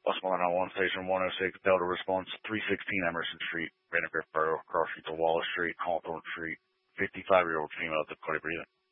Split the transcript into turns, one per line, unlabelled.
Westmoreland on 1 Station 106, Delta response 316 Emerson Street, Vanderbilt Borough, cross street to Wallace Street, Hawthorne Street, 55-year-old female, difficulty breathing.